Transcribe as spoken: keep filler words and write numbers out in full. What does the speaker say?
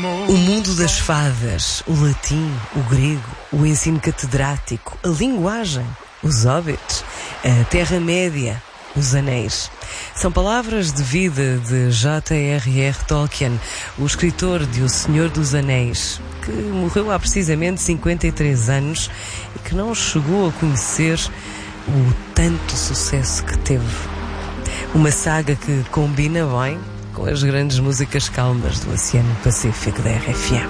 O mundo das fadas, o latim, o grego, o ensino catedrático, a linguagem, os hobbits, a Terra-média, os anéis. São palavras de vida de J R R Tolkien, o escritor de O Senhor dos Anéis, que morreu há precisamente cinquenta e três anos e que não chegou a conhecer o tanto sucesso que teve. Uma saga que combina bem com as grandes músicas calmas do Oceano Pacífico da R F M.